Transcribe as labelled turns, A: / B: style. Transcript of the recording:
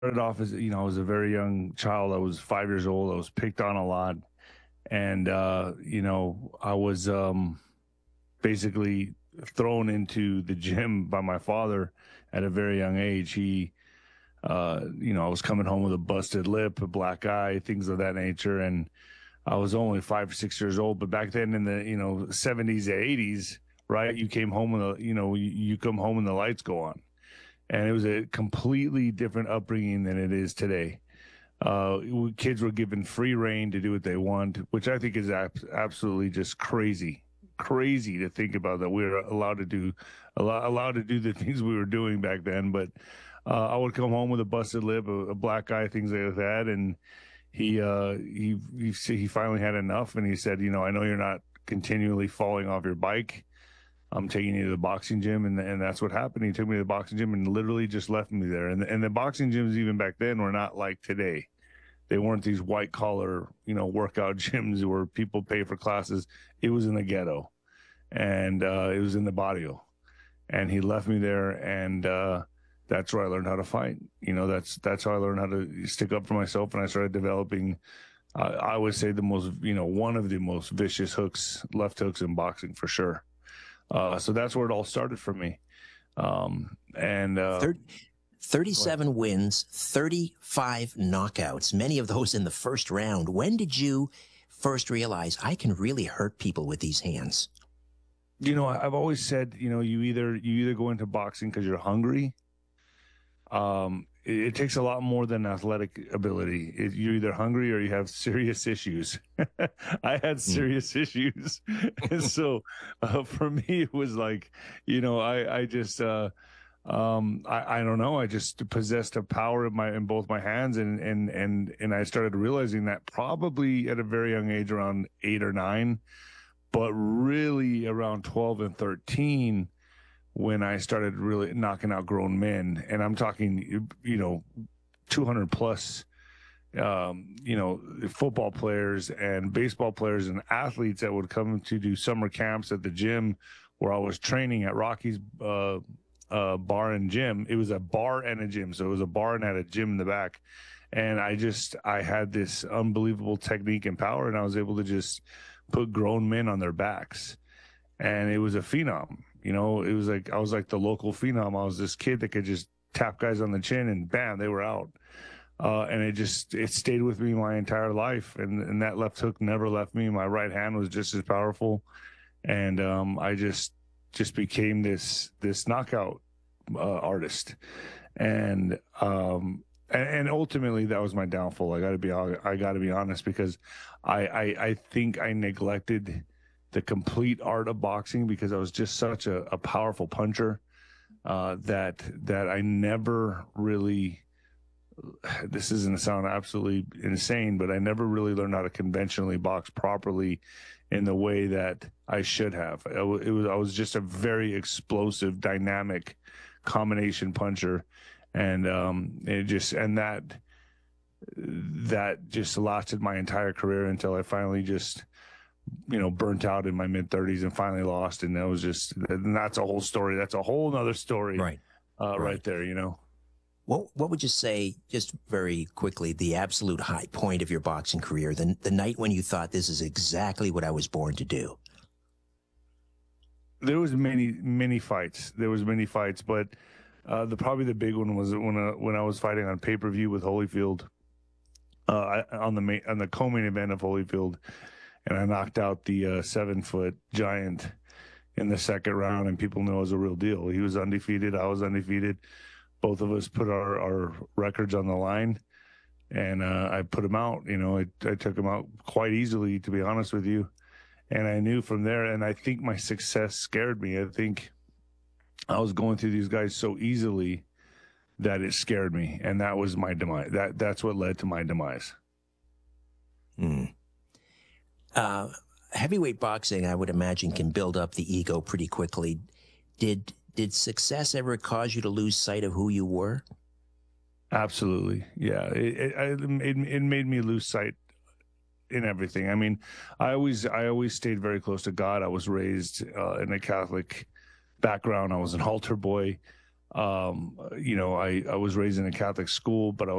A: off as, I was a very young child. I was 5 years old. I was picked on a lot. And, I was basically thrown into the gym by my father at a very young age. I was coming home with a busted lip, a black eye, things of that nature. And I was only 5 or 6 years old. But back then in the, 70s, 80s, right, you came home with you come home and the lights go on. And it was a completely different upbringing than it is today. Kids were given free reign to do what they want, which I think is absolutely just crazy to think about, that we were allowed to do the things we were doing back then. But I would come home with a busted lip, a black eye, things like that, and he finally had enough, and he said, I know you're not continually falling off your bike. I'm taking you to the boxing gym, and that's what happened. He took me to the boxing gym and literally just left me there. And the boxing gyms even back then were not like today. They weren't these white collar, workout gyms where people pay for classes. It was in the ghetto, and it was in the barrio. And he left me there, and that's where I learned how to fight. That's how I learned how to stick up for myself, and I started developing. I would say one of the most vicious left hooks in boxing for sure. So that's where it all started for me.
B: 37 wins, 35 knockouts, many of those in the first round. When did you first realize I can really hurt people with these hands?
A: I've always said, you either go into boxing because you're hungry. It takes a lot more than athletic ability. You're either hungry or you have serious issues. I had serious issues. And so for me, it was like, I just, I don't know. I just possessed a power in both my hands. And I started realizing that probably at a very young age, around 8 or 9, but really around 12 and 13, when I started really knocking out grown men. And I'm talking, 200 plus, football players and baseball players and athletes that would come to do summer camps at the gym where I was training at Rocky's bar and gym. It was a bar and a gym. So it was a bar and had a gym in the back. And I had this unbelievable technique and power, and I was able to just put grown men on their backs. And it was a phenom. It was like I was like the local phenom. I was this kid that could just tap guys on the chin and bam, they were out. And it stayed with me my entire life. And that left hook never left me. My right hand was just as powerful. And I just became this knockout artist. And ultimately that was my downfall. I got to be honest, because I think I neglected the complete art of boxing because I was just such a powerful puncher that I never really, this is going to sound absolutely insane, but I never really learned how to conventionally box properly in the way that I should have. I was just a very explosive, dynamic combination puncher. And that just lasted my entire career until I finally just, burnt out in my mid-30s and finally lost. And that's a whole story. That's a whole nother story.
B: Right.
A: Right there,
B: What would you say, just very quickly, the absolute high point of your boxing career, the night when you thought this is exactly what I was born to do?
A: There was many fights. But probably the big one was when I was fighting on pay-per-view with Holyfield, on the co-main event of Holyfield. And I knocked out the 7-foot giant in the second round, and people knew it was a real deal. He was undefeated. I was undefeated. Both of us put our records on the line, and I put him out. I took him out quite easily, to be honest with you. And I knew from there, and I think my success scared me. I think I was going through these guys so easily that it scared me, and that was my demise. That's what led to my demise.
B: Heavyweight boxing, I would imagine, can build up the ego pretty quickly. Did success ever cause you to lose sight of who you were?
A: Absolutely, yeah. It made me lose sight in everything. I mean, I always stayed very close to God. I was raised in a Catholic background. I was an altar boy. You know, I was raised in a Catholic school, but I